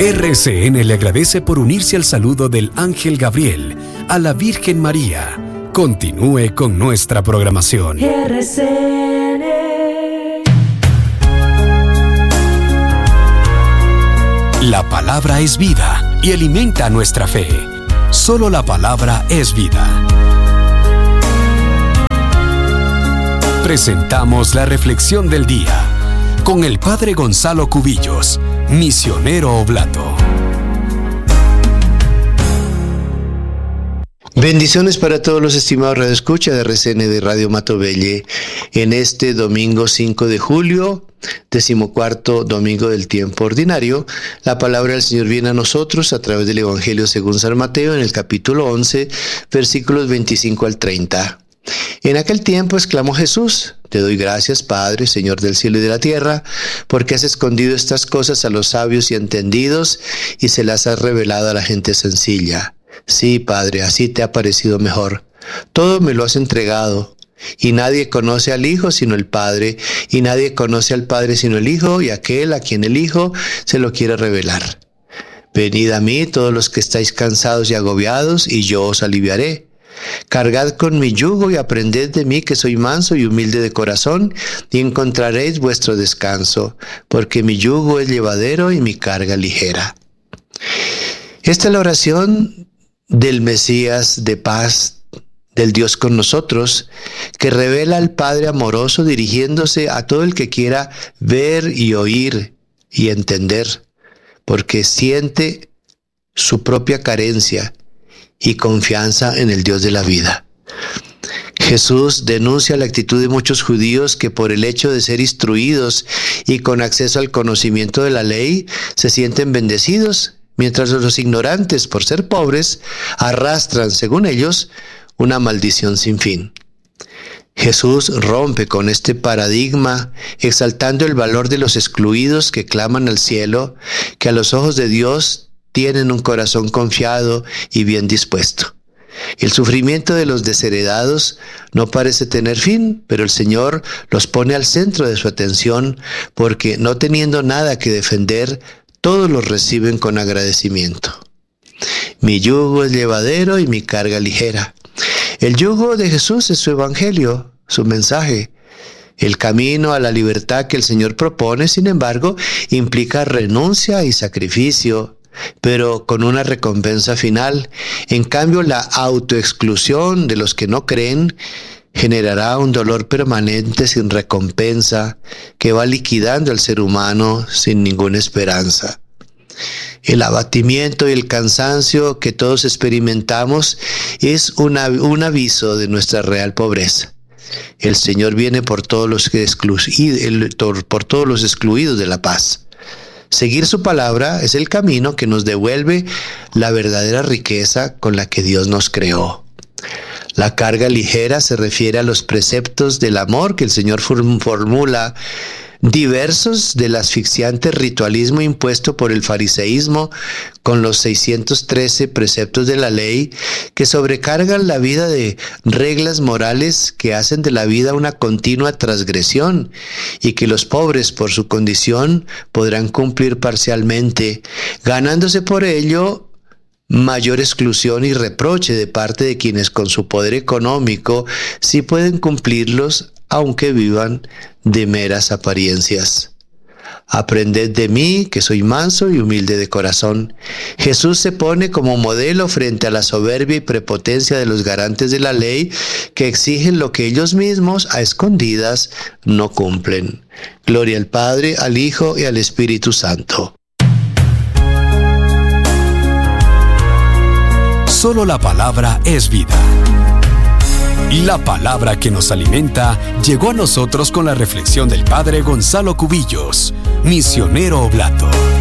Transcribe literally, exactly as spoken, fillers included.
R C N le agradece por unirse al saludo del Ángel Gabriel a la Virgen María. Continúe con nuestra programación. R C N. La palabra es vida y alimenta nuestra fe. Solo la palabra es vida. Presentamos la reflexión del día con el Padre Gonzalo Cubillos, misionero oblato. Bendiciones para todos los estimados radioescuchas de R C N de Radio Matovelle en este domingo cinco de julio, decimocuarto domingo del tiempo ordinario. La palabra del Señor viene a nosotros a través del Evangelio según San Mateo en el capítulo once, versículos veinticinco al treinta. En aquel tiempo exclamó Jesús: Te doy gracias, Padre, Señor del cielo y de la tierra, porque has escondido estas cosas a los sabios y entendidos y se las has revelado a la gente sencilla. Sí, Padre, así te ha parecido mejor. Todo me lo has entregado, y nadie conoce al Hijo sino el Padre, y nadie conoce al Padre sino el Hijo, y aquel a quien el Hijo se lo quiere revelar. Venid a mí todos los que estáis cansados y agobiados, y yo os aliviaré. Cargad con mi yugo y aprended de mí, que soy manso y humilde de corazón, y encontraréis vuestro descanso, porque mi yugo es llevadero y mi carga ligera. Esta es la oración del Mesías de paz, del Dios con nosotros, que revela al Padre amoroso dirigiéndose a todo el que quiera ver y oír y entender, porque siente su propia carencia y confianza en el Dios de la vida. Jesús denuncia la actitud de muchos judíos que por el hecho de ser instruidos y con acceso al conocimiento de la ley se sienten bendecidos, mientras los ignorantes, por ser pobres, arrastran, según ellos, una maldición sin fin. Jesús rompe con este paradigma, exaltando el valor de los excluidos que claman al cielo, que a los ojos de Dios tienen un corazón confiado y bien dispuesto. El sufrimiento de los desheredados no parece tener fin, pero el Señor los pone al centro de su atención, porque no teniendo nada que defender, todos los reciben con agradecimiento. Mi yugo es llevadero y mi carga ligera. El yugo de Jesús es su evangelio, su mensaje. El camino a la libertad que el Señor propone, sin embargo, implica renuncia y sacrificio, pero con una recompensa final. En cambio, la autoexclusión de los que no creen generará un dolor permanente sin recompensa que va liquidando al ser humano sin ninguna esperanza. El abatimiento y el cansancio que todos experimentamos es una, un aviso de nuestra real pobreza. El Señor viene por todos los que exclu- por todos los excluidos de la paz. Seguir su palabra es el camino que nos devuelve la verdadera riqueza con la que Dios nos creó. La carga ligera se refiere a los preceptos del amor que el Señor formula, diversos del asfixiante ritualismo impuesto por el fariseísmo con los seiscientos trece preceptos de la ley que sobrecargan la vida de reglas morales que hacen de la vida una continua transgresión y que los pobres por su condición podrán cumplir parcialmente, ganándose por ello mayor exclusión y reproche de parte de quienes con su poder económico sí pueden cumplirlos, aunque vivan de meras apariencias. Aprended de mí, que soy manso y humilde de corazón. Jesús se pone como modelo frente a la soberbia y prepotencia de los garantes de la ley que exigen lo que ellos mismos, a escondidas, no cumplen. Gloria al Padre, al Hijo y al Espíritu Santo. Solo la palabra es vida. La palabra que nos alimenta llegó a nosotros con la reflexión del Padre Gonzalo Cubillos, misionero oblato.